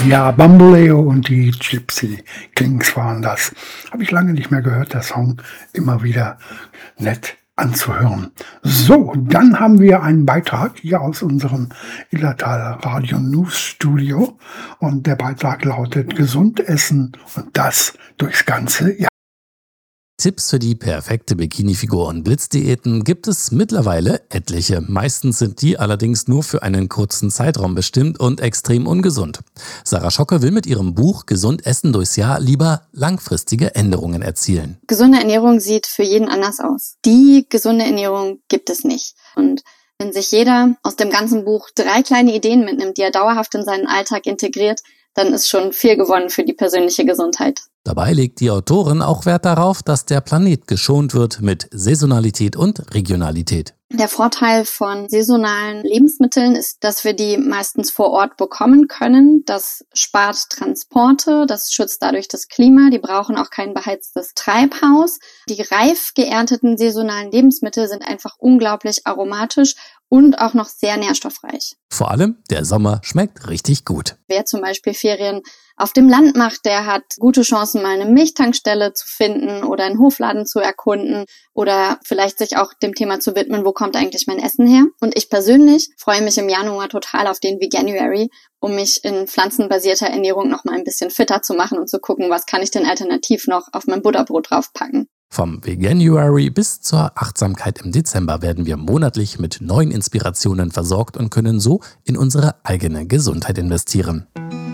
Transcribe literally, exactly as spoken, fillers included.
Ja, Bamboleo und die Gypsy Kings waren das. Habe ich lange nicht mehr gehört, der Song. Immer wieder nett anzuhören. So, dann haben wir einen Beitrag hier aus unserem Illertal Radio News Studio. Und der Beitrag lautet: Gesund essen und das durchs ganze Jahr. Tipps für die perfekte Bikini-Figur und Blitzdiäten gibt es mittlerweile etliche. Meistens sind die allerdings nur für einen kurzen Zeitraum bestimmt und extrem ungesund. Sarah Schocke will mit ihrem Buch Gesund essen durchs Jahr lieber langfristige Änderungen erzielen. Gesunde Ernährung sieht für jeden anders aus. Die gesunde Ernährung gibt es nicht. Und wenn sich jeder aus dem ganzen Buch drei kleine Ideen mitnimmt, die er dauerhaft in seinen Alltag integriert, dann ist schon viel gewonnen für die persönliche Gesundheit. Dabei legt die Autorin auch Wert darauf, dass der Planet geschont wird mit Saisonalität und Regionalität. Der Vorteil von saisonalen Lebensmitteln ist, dass wir die meistens vor Ort bekommen können. Das spart Transporte, das schützt dadurch das Klima. Die brauchen auch kein beheiztes Treibhaus. Die reif geernteten saisonalen Lebensmittel sind einfach unglaublich aromatisch und auch noch sehr nährstoffreich. Vor allem, der Sommer schmeckt richtig gut. Wer zum Beispiel Ferien auf dem Land macht, der hat gute Chancen, mal eine Milchtankstelle zu finden oder einen Hofladen zu erkunden oder vielleicht sich auch dem Thema zu widmen, wo kommt eigentlich mein Essen her. Und ich persönlich freue mich im Januar total auf den Veganuary, um mich in pflanzenbasierter Ernährung noch mal ein bisschen fitter zu machen und zu gucken, was kann ich denn alternativ noch auf mein Butterbrot draufpacken. Vom Veganuary bis zur Achtsamkeit im Dezember werden wir monatlich mit neuen Inspirationen versorgt und können so in unsere eigene Gesundheit investieren.